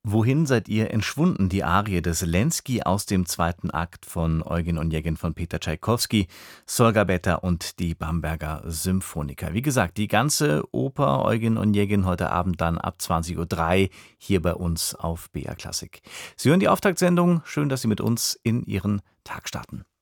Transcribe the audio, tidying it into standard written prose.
Wohin seid ihr entschwunden? Die Arie des Lenski aus dem zweiten Akt von Eugen Onegin von Peter Tschaikowski, Solga Beta und die Bamberger Symphoniker. Wie gesagt, die ganze Oper Eugen Onegin heute Abend dann ab 20:03 Uhr hier bei uns auf BR Klassik. Sie hören die Auftaktsendung. Schön, dass Sie mit uns in Ihren Tag starten.